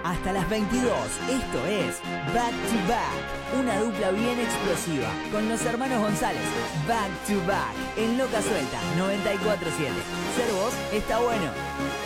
hasta las 22. Esto es Back to Back, una dupla bien explosiva con los hermanos González. Back to Back en Loca Suelta 94.7. Ser vos está bueno.